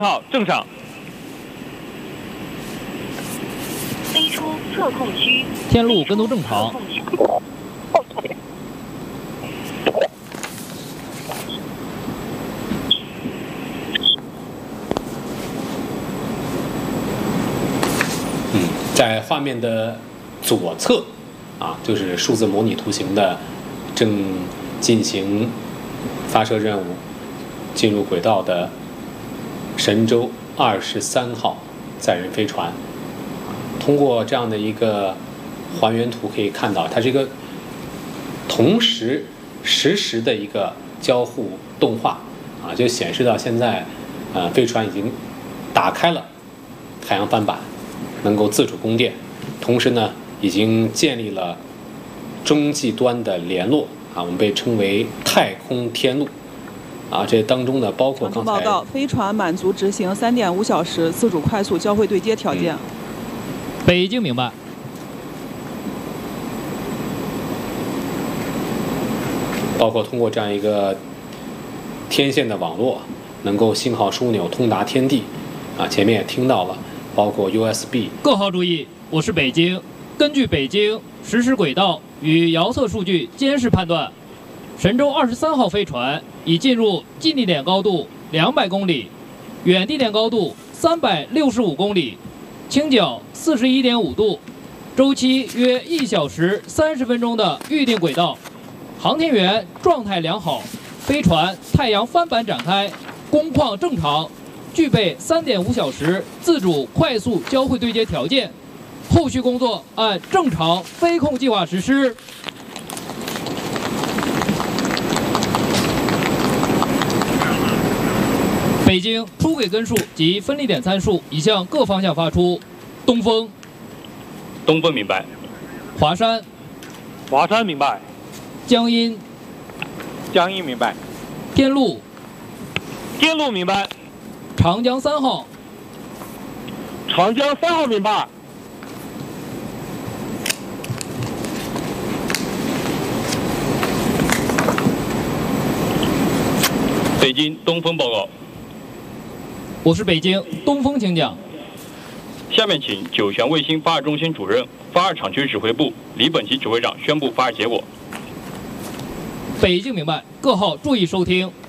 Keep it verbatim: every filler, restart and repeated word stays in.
号正常。 飞出测控区， 天路跟踪正常。 嗯，在画面的左侧，啊，就是数字模拟图形的正进行发射任务、进入轨道的神舟二十三号载人飞船。通过这样的一个还原图可以看到，它是一个同时实时的一个交互动画啊，就显示到现在，呃，飞船已经打开了太阳帆板，能够自主供电，同时呢，已经建立了中继端的联络啊，我们被称为太空天路啊。这当中呢，包括刚才报告，飞船满足执行三点五小时自主快速交会对接条件。 嗯北京明白。 包括通过这样一个天线的网络，能够信号枢纽通达天地，啊，前面也听到了，包括 U S B。 各号注意，我是北京。根据北京实时轨道与遥测数据监视判断，神舟二十三号飞船已进入近地点高度两百公里，远地点高度三百六十五公里。倾角四十一点五度，周期约一小时三十分钟的预定轨道，航天员状态良好，飞船太阳帆板展开，工况正常，具备三点五小时自主快速交会对接条件，后续工作按正常飞控计划实施。北京出轨根数及分离点参数已向各方向发出。东风， 东风明白。 华山， 华山明白。 江阴， 江阴明白。 天路， 天路明白。 长江三号， 长江三号明白。北京东风报告。 我是北京东风，请讲。 下面请酒泉卫星发射中心主任、发射场区指挥部李本奇指挥长宣布发射结果。 北京明白，各号注意收听。